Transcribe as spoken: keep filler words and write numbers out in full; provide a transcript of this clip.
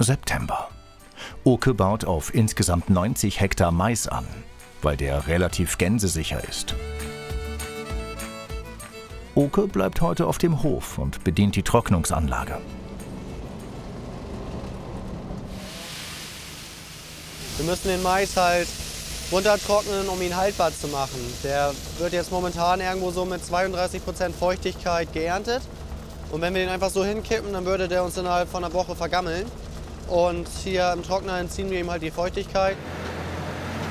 September. Oke baut auf insgesamt neunzig Hektar Mais an, weil der relativ gänsesicher ist. Oke bleibt heute auf dem Hof und bedient die Trocknungsanlage. Wir müssen den Mais halt runtertrocknen, um ihn haltbar zu machen. Der wird jetzt momentan irgendwo so mit zweiunddreißig Prozent Feuchtigkeit geerntet. Und wenn wir den einfach so hinkippen, dann würde der uns innerhalb von einer Woche vergammeln. Und hier im Trockner entziehen wir ihm halt die Feuchtigkeit.